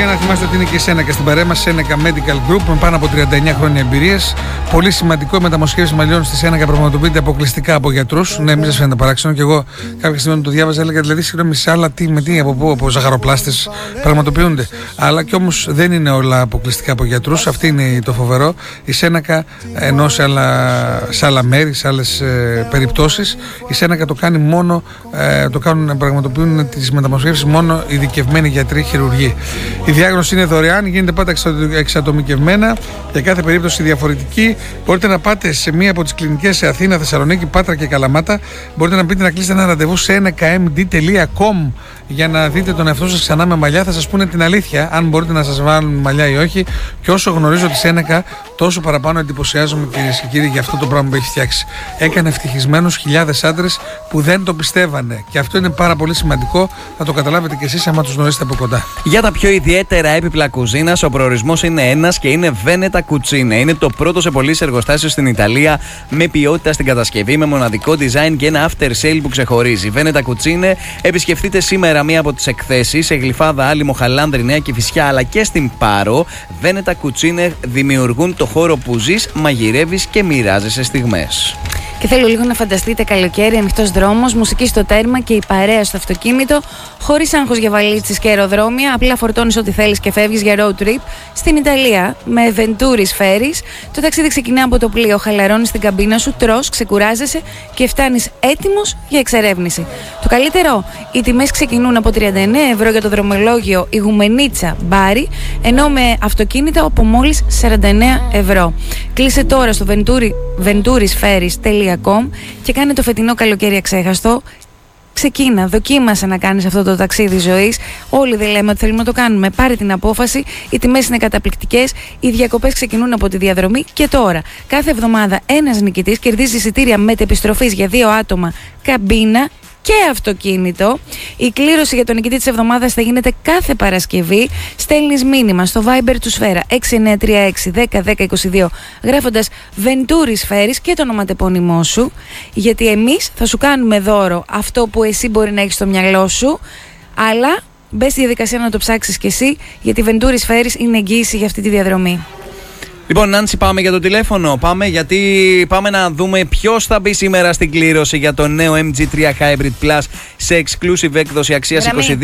να θυμάστε ότι είναι και η Σένεκα στην παρέα μας, Σένεκα Medical Group, με πάνω από 39 χρόνια εμπειρίες. Πολύ σημαντικό, η μεταμοσχεύση μαλλιών στη Σένεκα πραγματοποιείται αποκλειστικά από γιατρούς. Ναι, μην σας φαίνεται παράξενο. Και εγώ κάποια στιγμή το διάβαζα, έλεγα δηλαδή, συγγνώμη, σε άλλα από πού, από ζαχαροπλάστες πραγματοποιούνται. Αλλά κι όμως δεν είναι όλα αποκλειστικά από γιατρούς. Αυτή είναι το φοβερό. Η Σένεκα, ενώ σε άλλα μέρη, σε άλλες περιπτώσεις, η Σένεκα το κάνει μόνο, πραγματοποιούν τις μεταμοσχεύσεις μόνο ειδικευμένοι γιατροί, χειρουργοί. Η διάγνωση είναι δωρεάν, γίνεται πάντα εξατομικευμένα, για κάθε περίπτωση διαφορετική. Μπορείτε να πάτε σε μία από τις κλινικές σε Αθήνα, Θεσσαλονίκη, Πάτρα και Καλαμάτα. Μπορείτε να πείτε να κλείσετε ένα ραντεβού σε senecamd.com για να δείτε τον εαυτό σας ξανά με μαλλιά. Θα σας πούνε την αλήθεια, αν μπορείτε να σας βάλουν μαλλιά ή όχι. Και όσο γνωρίζω τη Σένεκα, τόσο παραπάνω εντυπωσιάζομαι, κυρίες και κύριοι, για αυτό το πράγμα που έχει φτιάξει. Έκανε ευτυχισμένους χιλιάδες άντρες που δεν το πιστεύανε. Και αυτό είναι πάρα πολύ σημαντικό. Θα το καταλάβετε κι εσείς άμα τους γνωρίσετε από κοντά. Για τα πιο ιδιαίτερα έπιπλα κουζίνας, ο προορισμός είναι ένας και είναι Veneta Cucine. Είναι το πρώτο σε πωλήσεις εργοστάσιο στην Ιταλία, με ποιότητα στην κατασκευή, με μοναδικό design και ένα after sale που ξεχωρίζει. Veneta Cucine, επισκεφτείτε σήμερα μία από τις εκθέσεις σε Γλυφάδα, Άλυμο, Χαλάνδρη, Νέα Κηφισιά αλλά και στην Πάρο. Veneta Cucine δημιουργούν το χώρο που ζεις, μαγειρεύεις και μοιράζεσαι στιγμές. Και θέλω λίγο να φανταστείτε καλοκαίρι, ανοιχτός δρόμος, μουσική στο τέρμα και η παρέα στο αυτοκίνητο, χωρίς άγχος για βαλίτσες και αεροδρόμια. Απλά φορτώνεις ό,τι θέλεις και φεύγεις για road trip στην Ιταλία με Venturis Ferries. Το ταξίδι ξεκινά από το πλοίο, χαλαρώνεις την καμπίνα σου, τρως, ξεκουράζεσαι και φτάνεις έτοιμος για εξερεύνηση. Το καλύτερο, οι τιμές ξεκινούν από 39 ευρώ για το δρομολόγιο Ιγουμενίτσα Μπάρι, ενώ με αυτοκίνητα από μόλις 49 ευρώ. Κλείσε τώρα στο venturisferries.com και κάνε το φετινό καλοκαίρι αξέχαστο. Ξεκίνα, δοκίμασε να κάνεις αυτό το ταξίδι ζωής. Όλοι δεν λέμε ότι θέλουμε να το κάνουμε. Πάρε την απόφαση. Οι τιμές είναι καταπληκτικές. Οι διακοπές ξεκινούν από τη διαδρομή. Και τώρα, κάθε εβδομάδα ένας νικητής κερδίζει εισιτήρια μετεπιστροφής για 2 άτομα, καμπίνα και αυτοκίνητο. Η κλήρωση για τον νικητή της εβδομάδας θα γίνεται κάθε Παρασκευή. Στέλνεις μήνυμα στο Viber του Σφαίρα 6936 101022 γράφοντας Venturis Ferries και το ονοματεπώνυμό σου, γιατί εμείς θα σου κάνουμε δώρο αυτό που εσύ μπορεί να έχεις στο μυαλό σου, αλλά μπες στη διαδικασία να το ψάξεις κι εσύ, γιατί Venturis Ferries είναι εγγύηση για αυτή τη διαδρομή. Λοιπόν, Νάνση, πάμε για το τηλέφωνο. Πάμε να δούμε ποιος θα μπει σήμερα στην κλήρωση για το νέο MG3 Hybrid Plus σε exclusive έκδοση αξίας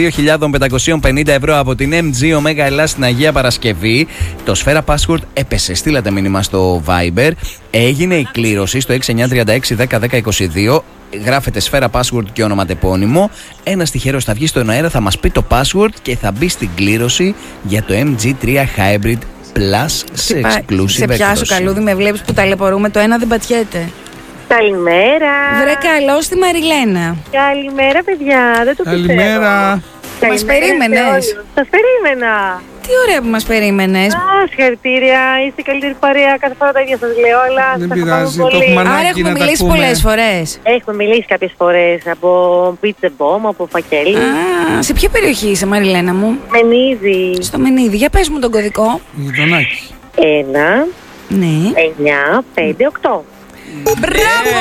22.550 ευρώ από την MG Omega Ελλάς στην Αγία Παρασκευή. Το Σφαίρα Password έπεσε. Στείλατε μήνυμα στο Viber. Έγινε η κλήρωση στο 6936 101022. Γράφετε Σφαίρα Password και ονοματεπώνυμο. Ένας τυχερός θα βγει στον αέρα, θα μας πει το password και θα μπει στην κλήρωση για το MG3 Hybrid Plus σε exclusive σε πιάσω καλούδι, με βλέπεις που ταλαιπωρούμε, το ένα δεν πατιέται. Καλημέρα. Βρε καλώς τη Μαριλένα. Καλημέρα παιδιά, δεν το πιστεύω. Καλημέρα. Μας περίμενες? Σας περίμενα. Τι ωραία που μας περίμενες. Συγχαρητήρια, είστε η καλύτερη παρέα. Κάθε φορά τα ίδια σας λέω, αλλά δεν σας πειράζει, πολύ. το έχουμε ανάγκη. Άρα έχουμε να τα μιλήσει πούμε. πολλές φορές. Έχουμε μιλήσει κάποιες φορές από Pizza Bomb, από Φακέλη. Σε ποια περιοχή είσαι, Μαριλένα μου? Μενίδη. Στο Μενίδη. Για πες μου τον κωδικό. Γειτονάκι. 1, Ναι. 9, 5, 8. Μπράβο!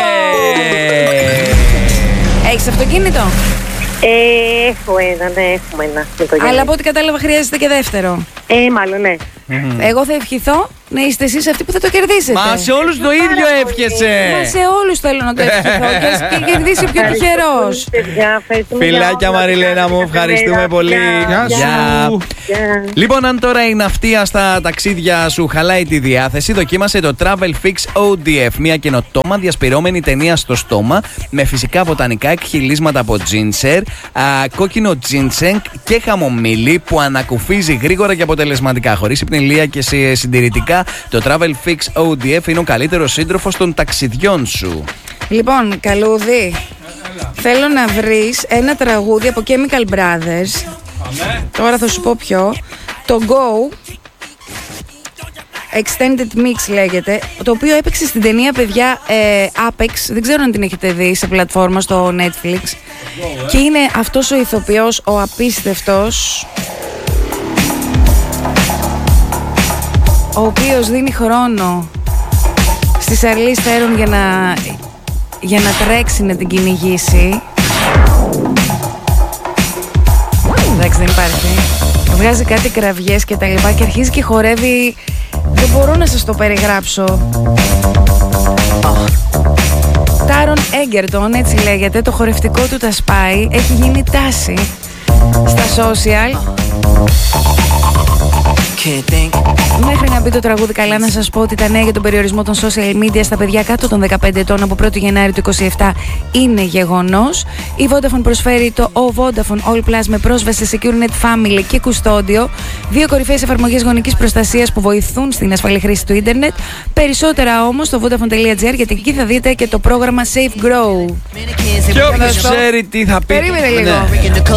Έχεις αυτοκίνητο? Έχω ένα, ναι, έχουμε ένα. Αλλά από ό,τι κατάλαβα χρειάζεται και δεύτερο. Μάλλον ναι. Εγώ θα ευχηθώ να είστε εσείς αυτοί που θα το κερδίσετε. Μα σε όλους το ίδιο εύχεσαι. Μα σε όλους θέλω να το ευχηθώ και κερδίσει ο πιο τυχερός. Φιλάκια Μαριλένα μου, ευχαριστούμε πολύ. Γεια σου. Λοιπόν, αν τώρα η ναυτία στα ταξίδια σου χαλάει τη διάθεση, δοκίμασε το Travel Fix ODF, μια καινοτόμα διασπυρώμενη ταινία στο στόμα με φυσικά βοτανικά εκχυλίσματα από ginger, κόκκινο ginseng και χαμομήλι που ανακουφίζει γρήγορα και αποτελεσματικά, χωρίς υπνηλία και συντηρητικά. Το Travel Fix ODF είναι ο καλύτερος σύντροφος των ταξιδιών σου. Λοιπόν, καλούδι, θέλω να βρεις ένα τραγούδι από Chemical Brothers. Τώρα θα σου πω ποιο. Το Go Extended Mix λέγεται, το οποίο έπαιξε στην ταινία, παιδιά, Apex. Δεν ξέρω αν την έχετε δει σε πλατφόρμα στο Netflix. Και είναι αυτός ο ηθοποιός, ο απίστευτος, ο οποίος δίνει χρόνο στη Charlize Theron για να τρέξει να την κυνηγήσει. Εντάξει, δεν υπάρχει. Βγάζει κάτι κραυγές και τα λοιπά και αρχίζει και χορεύει. Δεν μπορώ να σας το περιγράψω. Τάρον Έγκερτον, έτσι λέγεται, το χορευτικό του τα σπάει. Έχει γίνει τάση στα social. Μέχρι να μπει το τραγούδι καλά, να σας πω ότι τα νέα για τον περιορισμό των social media στα παιδιά κάτω των 15 ετών από 1η Γενάρη του 2027 είναι γεγονός. Η Vodafone προσφέρει το O Vodafone All Plus με πρόσβαση σε SecureNet Family και Κουστόντιο, δύο κορυφαίες εφαρμογές γονικής προστασίας που βοηθούν στην ασφαλή χρήση του ίντερνετ. Περισσότερα όμως στο Vodafone.gr, γιατί εκεί θα δείτε και το πρόγραμμα Safe Grow. Και όποιος ξέρει τι θα πει. Περίμενε λίγο.